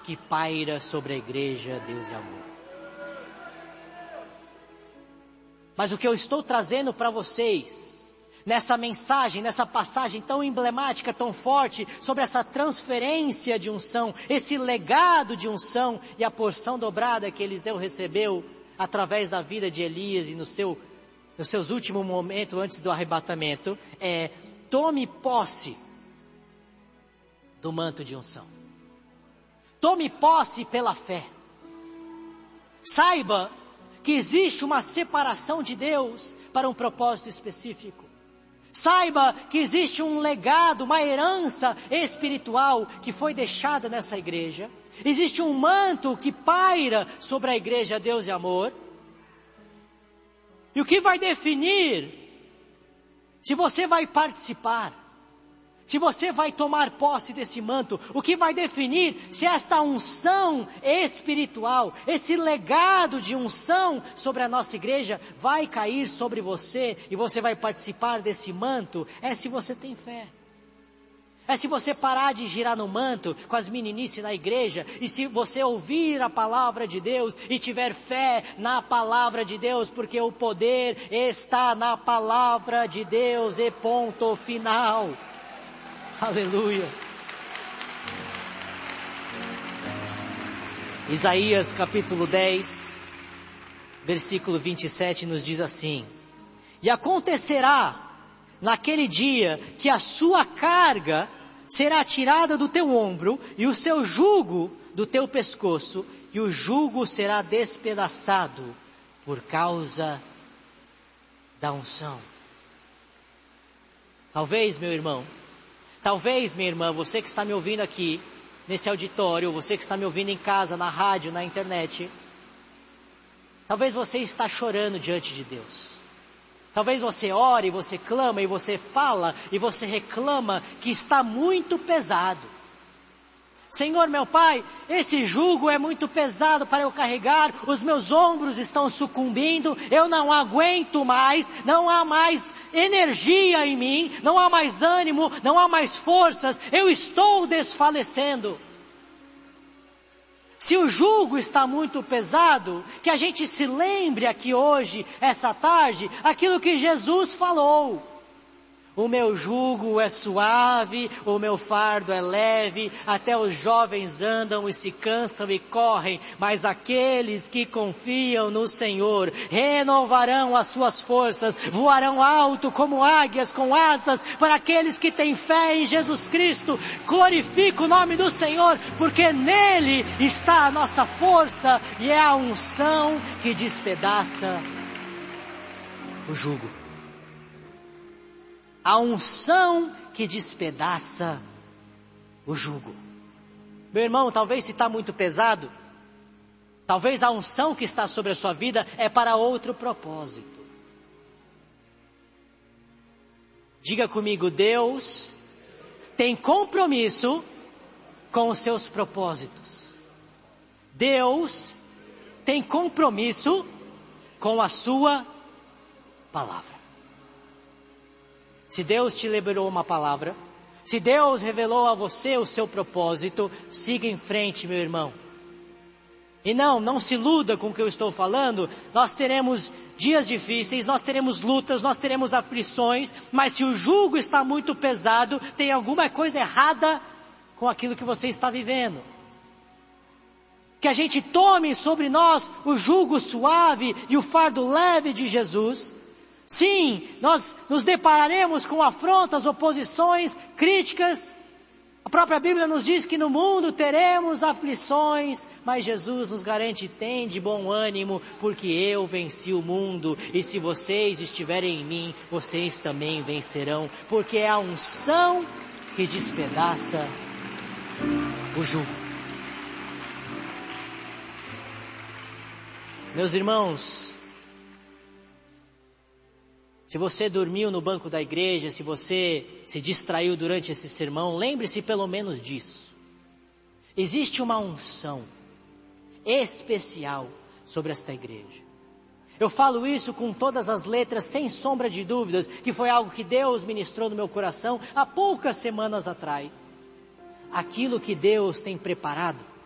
que paira sobre a igreja Deus e Amor. Mas o que eu estou trazendo para vocês, nessa mensagem, nessa passagem tão emblemática, tão forte, sobre essa transferência de unção, esse legado de unção e a porção dobrada que Eliseu recebeu através da vida de Elias e nos seus últimos momentos antes do arrebatamento, tome posse do manto de unção. Tome posse pela fé. Saiba que existe uma separação de Deus para um propósito específico. Saiba que existe um legado, uma herança espiritual que foi deixada nessa igreja. Existe um manto que paira sobre a igreja Deus e Amor. E o que vai definir se você vai participar, se você vai tomar posse desse manto, o que vai definir se esta unção espiritual, esse legado de unção sobre a nossa igreja vai cair sobre você e você vai participar desse manto, é se você tem fé. É se você parar de girar no manto com as meninices na igreja e se você ouvir a palavra de Deus e tiver fé na palavra de Deus, porque o poder está na palavra de Deus e ponto final. Aleluia. Isaías capítulo 10, versículo 27 nos diz assim: E acontecerá naquele dia que a sua carga será tirada do teu ombro e o seu jugo do teu pescoço, e o jugo será despedaçado por causa da unção. Talvez, meu irmão, talvez, minha irmã, você que está me ouvindo aqui, nesse auditório, você que está me ouvindo em casa, na rádio, na internet, talvez você está chorando diante de Deus. Talvez você ore, você clama e você fala e você reclama que está muito pesado. Senhor meu Pai, esse jugo é muito pesado para eu carregar, os meus ombros estão sucumbindo, eu não aguento mais, não há mais energia em mim, não há mais ânimo, não há mais forças, eu estou desfalecendo. Se o jugo está muito pesado, que a gente se lembre aqui hoje, essa tarde, aquilo que Jesus falou. O meu jugo é suave, o meu fardo é leve, até os jovens andam e se cansam e correm, mas aqueles que confiam no Senhor renovarão as suas forças, voarão alto como águias com asas. Para aqueles que têm fé em Jesus Cristo, glorifica o nome do Senhor, porque nele está a nossa força e é a unção que despedaça o jugo. A unção que despedaça o jugo. Meu irmão, talvez se está muito pesado, talvez a unção que está sobre a sua vida é para outro propósito. Diga comigo, Deus tem compromisso com os seus propósitos. Deus tem compromisso com a sua palavra. Se Deus te liberou uma palavra, se Deus revelou a você o seu propósito, siga em frente, meu irmão. E não se iluda com o que eu estou falando. Nós teremos dias difíceis, nós teremos lutas, nós teremos aflições, mas se o jugo está muito pesado, tem alguma coisa errada com aquilo que você está vivendo. Que a gente tome sobre nós o jugo suave e o fardo leve de Jesus. Sim, nós nos depararemos com afrontas, oposições, críticas. A própria Bíblia nos diz que no mundo teremos aflições, mas Jesus nos garante: tem de bom ânimo, porque eu venci o mundo, e se vocês estiverem em mim, vocês também vencerão, porque é a unção que despedaça o jugo. Meus irmãos, se você dormiu no banco da igreja, se você se distraiu durante esse sermão, lembre-se pelo menos disso. Existe uma unção especial sobre esta igreja. Eu falo isso com todas as letras, sem sombra de dúvidas, que foi algo que Deus ministrou no meu coração há poucas semanas atrás. Aquilo que Deus tem preparado